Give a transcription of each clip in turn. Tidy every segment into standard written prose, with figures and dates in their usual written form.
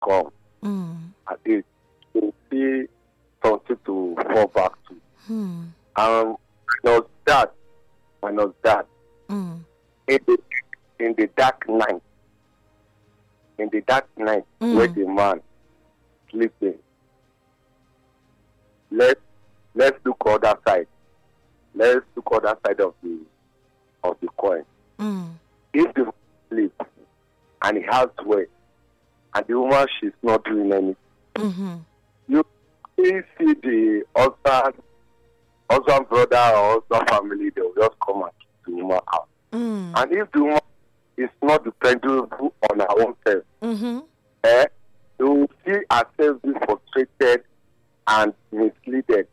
come, at least you see something to fall back to. Minus that, in the dark night, where the man sleeping, let's look other side. Let's look other side of the coin. If the man sleeps and he has weight, and the woman, she's not doing anything, you see the husband, brother, or husband family, they will just come and kick the woman out. And if the woman is not dependable on her own self, they will see herself be frustrated and misleaded.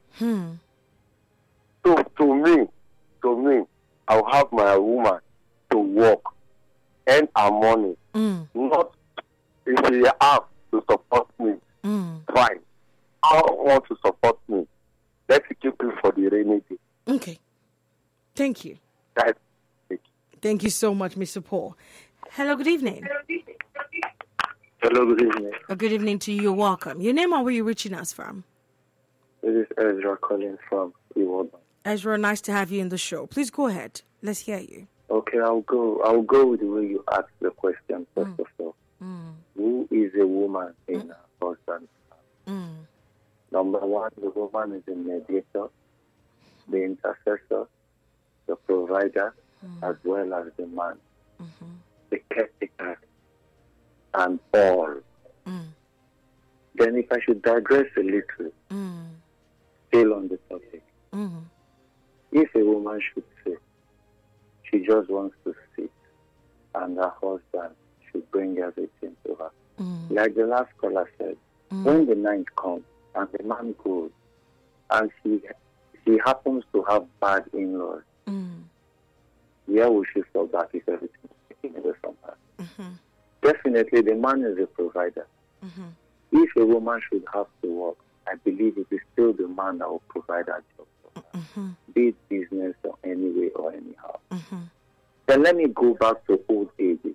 So to me, I'll have my woman to work, earn her money, not if she has to support me, fine. I don't want to support me. Let's keep it for the rainy day. Okay. Thank you. That's it. Thank you so much, Mr. Paul. Hello, good evening. Hello, good evening. Good evening to you. You're welcome. Your name and where you reaching us from? This is Ezra calling from Iwoban. Ezra, nice to have you in the show. Please go ahead. Let's hear you. Okay, I'll go with the way you asked the question, first of all. Who is a woman in a husband? Number one, the woman is the mediator, the intercessor, the provider, as well as the man, the caretaker, and all. Then if I should digress a little, still on the topic, if a woman should say she just wants to sit and her husband should bring everything to her, like the last caller said, when the night comes and the man goes and she happens to have bad in-laws, where will she fall back if everything is taken away from her? Definitely the man is a provider. If a woman should have to work, I believe it is still the man that will provide that job for her, be it business or any way or anyhow. Then let me go back to old ages.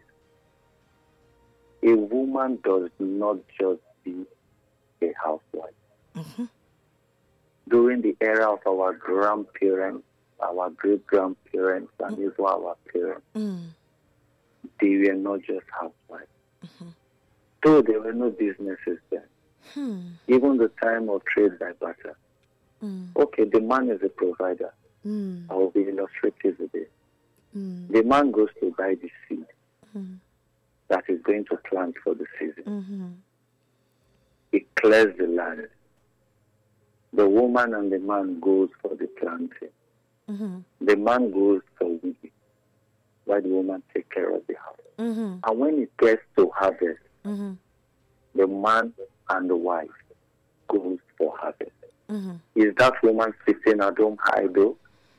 A woman does not just be a housewife. During the era of our grandparents, our great-grandparents, and even our parents, they were not just housewives. Though there were no businesses then. Even the time of trade by barter. Okay, the man is a provider. I will be illustrative with this. The man goes to buy the seed that is going to plant for the season. He clears the land. The woman and the man goes for the planting. The man goes for weeding, while the woman takes care of the house. And when it gets to harvest, the man and the wife goes for harvest. Is that woman sitting at home idle?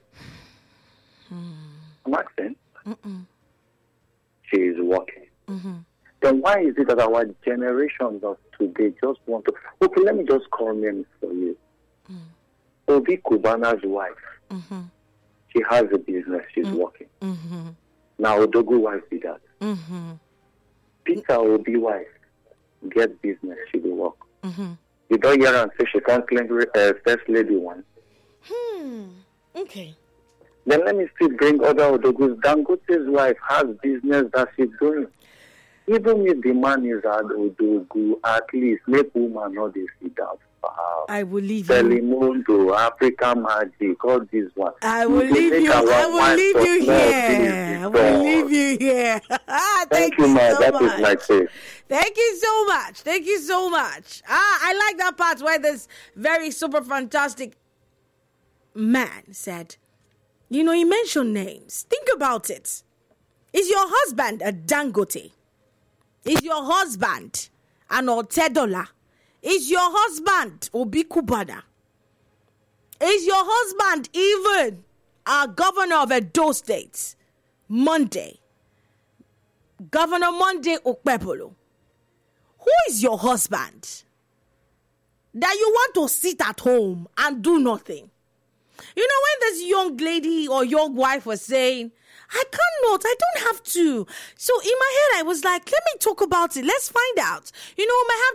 I'm asking. She is working. Then why is it that our generations of today just want to... Okay, let me just call names for you. Obi Kubana's wife, she has a business, she's working. Now Odogu wife did that. Peter Obi wife, get business, she will work. You don't hear and say she can't claim first lady one. Okay. Then let me still bring other Odogus. Dangote's wife has business that she's doing. Even if the man is at Odogu, at least make woman not they sit down. I will leave you. Telemundo, African Magic, all these ones. I will leave you. I will leave you here. I will leave you here. Thank you, man. That is my take. Thank you so much. Thank you so much. I like that part where this very super fantastic man said, you know, he mentioned names. Think about it. Is your husband a Dangote? Is your husband an Otedola? Is your husband Obi Kubana? Is your husband even a governor of Edo State? Monday. Governor Monday Okpebolo. Who is your husband? That you want to sit at home and do nothing. You know, when this young lady or young wife was saying, I cannot, I don't have to. So in my head, I was like, let me talk about it. Let's find out. You know, we might have